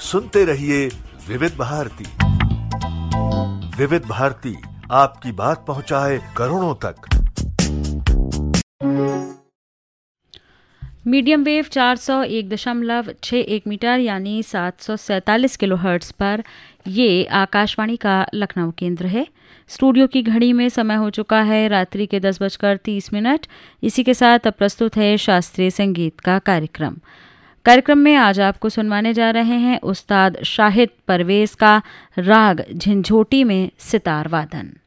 सुनते रहिए विविध भारती। विविध भारती आपकी बात पहुंचाए करोड़ों तक। मीडियम वेव 401.61 मीटर यानी 747 किलोहर्ट्ज पर ये आकाशवाणी का लखनऊ केंद्र है। स्टूडियो की घड़ी में समय हो चुका है रात्रि के 10:30। इसी के साथ अब प्रस्तुत है शास्त्रीय संगीत का कार्यक्रम में आज आपको सुनवाने जा रहे हैं उस्ताद शाहिद परवेज का राग झंझोटी में सितार वादन।